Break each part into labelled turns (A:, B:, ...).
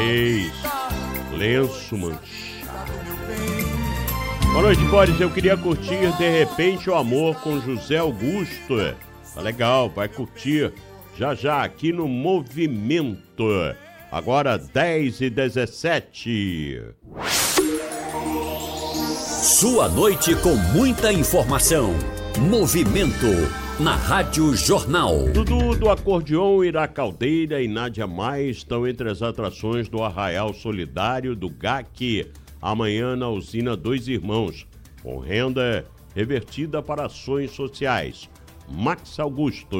A: Lenço manchado. Boa noite, Boris. Eu queria curtir De Repente o Amor com José Augusto. Tá legal, vai curtir já aqui no Movimento. Agora 10h17.
B: Sua noite com muita informação. Movimento na Rádio Jornal.
A: Dudu do Acordeon, Ira Caldeira e Nádia Maia estão entre as atrações do Arraial Solidário do GAC, amanhã na usina Dois Irmãos, com renda revertida para ações sociais. Max Augusto.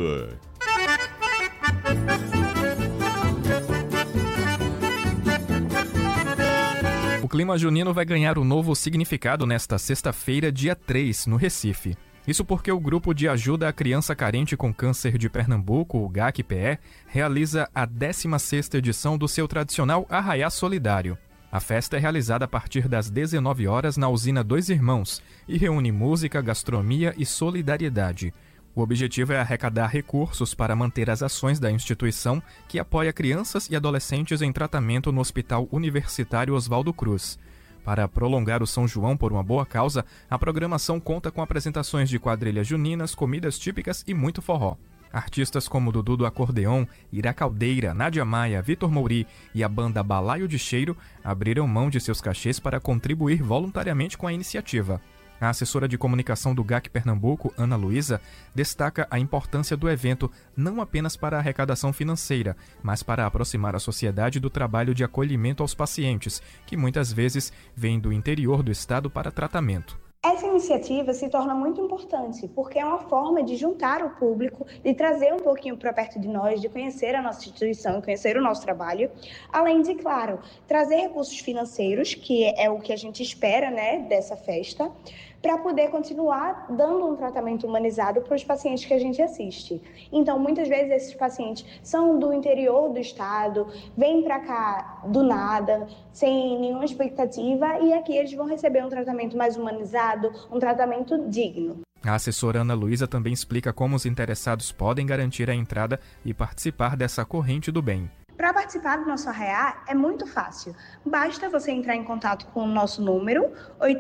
C: O clima junino vai ganhar um novo significado nesta sexta-feira, dia 3, no Recife. Isso porque o Grupo de Ajuda à Criança Carente com Câncer de Pernambuco, o GAC-PE, realiza a 16ª edição do seu tradicional Arraiá Solidário. A festa é realizada a partir das 19 horas na usina Dois Irmãos e reúne música, gastronomia e solidariedade. O objetivo é arrecadar recursos para manter as ações da instituição que apoia crianças e adolescentes em tratamento no Hospital Universitário Oswaldo Cruz. Para prolongar o São João por uma boa causa, a programação conta com apresentações de quadrilhas juninas, comidas típicas e muito forró. Artistas como Dudu do Acordeon, Ira Caldeira, Nádia Maia, Vitor Mouri e a banda Balaio de Cheiro abriram mão de seus cachês para contribuir voluntariamente com a iniciativa. A assessora de comunicação do GAC Pernambuco, Ana Luísa, destaca a importância do evento não apenas para a arrecadação financeira, mas para aproximar a sociedade do trabalho de acolhimento aos pacientes, que muitas vezes vêm do interior do estado para tratamento.
D: Essa iniciativa se torna muito importante, porque é uma forma de juntar o público, de trazer um pouquinho para perto de nós, de conhecer a nossa instituição, conhecer o nosso trabalho, além de, claro, trazer recursos financeiros, que é o que a gente espera, né, dessa festa, para poder continuar dando um tratamento humanizado para os pacientes que a gente assiste. Então, muitas vezes esses pacientes são do interior do estado, vêm para cá do nada, sem nenhuma expectativa, e aqui eles vão receber um tratamento mais humanizado, um tratamento digno.
C: A assessora Ana Luísa também explica como os interessados podem garantir a entrada e participar dessa corrente do bem.
D: Para participar do nosso Arraiá é muito fácil. Basta você entrar em contato com o nosso número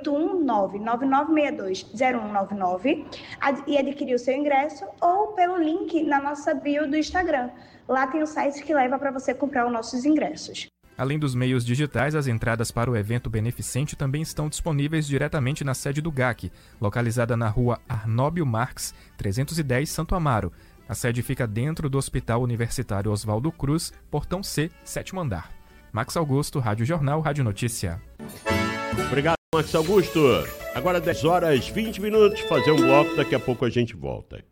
D: 819-9962-0199 e adquirir o seu ingresso, ou pelo link na nossa bio do Instagram. Lá tem o site que leva para você comprar os nossos ingressos.
C: Além dos meios digitais, as entradas para o evento beneficente também estão disponíveis diretamente na sede do GAC, localizada na rua Arnóbio Marques, 310, Santo Amaro. A sede fica dentro do Hospital Universitário Oswaldo Cruz, Portão C, 7º andar. Max Augusto, Rádio Jornal, Rádio Notícia.
A: Obrigado, Max Augusto. Agora 10h20, fazer um bloco, daqui a pouco a gente volta.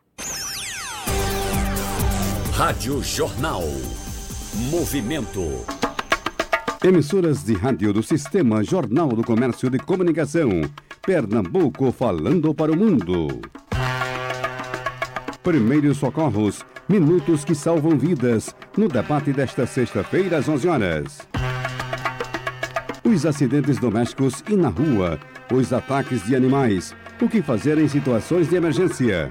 B: Rádio Jornal. Movimento.
E: Emissoras de rádio do Sistema Jornal do Comércio de Comunicação. Pernambuco falando para o mundo. Primeiros socorros, minutos que salvam vidas, no debate desta sexta-feira às 11 horas. Os acidentes domésticos e na rua, os ataques de animais, o que fazer em situações de emergência.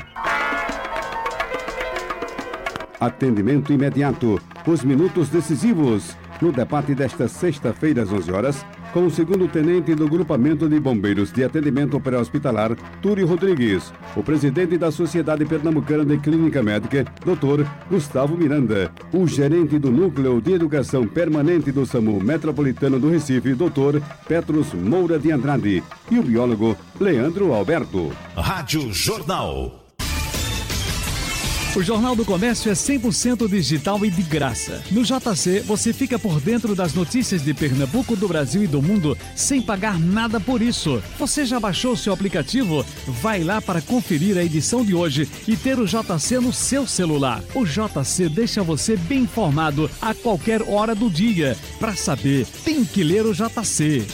E: Atendimento imediato, os minutos decisivos, no debate desta sexta-feira às 11 horas, com o segundo-tenente do Grupamento de Bombeiros de Atendimento Pré-Hospitalar, Túlio Rodrigues, o presidente da Sociedade Pernambucana de Clínica Médica, Dr. Gustavo Miranda, o gerente do Núcleo de Educação Permanente do SAMU Metropolitano do Recife, Dr. Petros Moura de Andrade, e o biólogo Leandro Alberto.
B: Rádio Jornal.
F: O Jornal do Comércio é 100% digital e de graça. No JC, você fica por dentro das notícias de Pernambuco, do Brasil e do mundo, sem pagar nada por isso. Você já baixou seu aplicativo? Vai lá para conferir a edição de hoje e ter o JC no seu celular. O JC deixa você bem informado a qualquer hora do dia. Para saber, tem que ler o JC.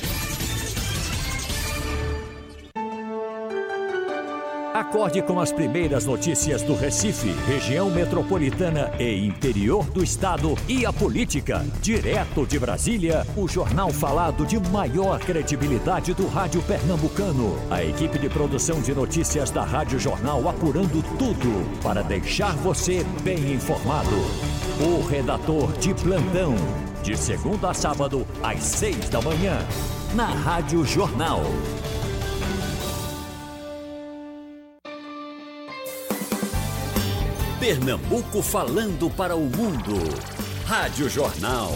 B: Acorde com as primeiras notícias do Recife, região metropolitana e interior do estado e a política. Direto de Brasília, o jornal falado de maior credibilidade do rádio pernambucano. A equipe de produção de notícias da Rádio Jornal apurando tudo para deixar você bem informado. O redator de plantão, De segunda a sábado, às 6 da manhã. Na Rádio Jornal. Pernambuco falando para o mundo. Rádio Jornal.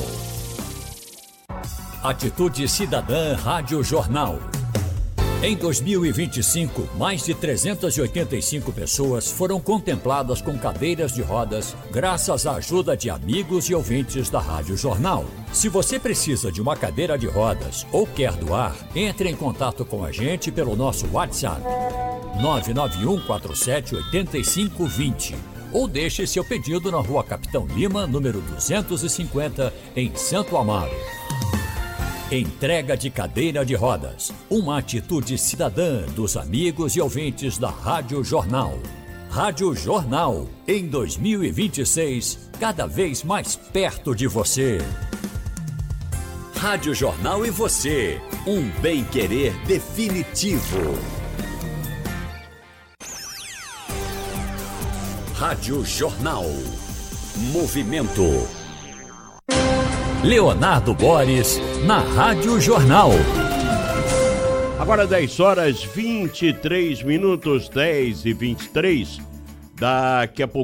B: Atitude Cidadã Rádio Jornal. Em 2025, mais de 385 pessoas foram contempladas com cadeiras de rodas graças à ajuda de amigos e ouvintes da Rádio Jornal. Se você precisa de uma cadeira de rodas ou quer doar, entre em contato com a gente pelo nosso WhatsApp 991478520 ou deixe seu pedido na Rua Capitão Lima, número 250, em Santo Amaro. Entrega de cadeira de rodas. Uma atitude cidadã dos amigos e ouvintes da Rádio Jornal. Rádio Jornal, em 2026, cada vez mais perto de você. Rádio Jornal e você, um bem-querer definitivo. Rádio Jornal. Movimento. Leonardo Boris, na Rádio Jornal.
A: Agora 10 horas 23 minutos, 10 e 23. Daqui a pouco.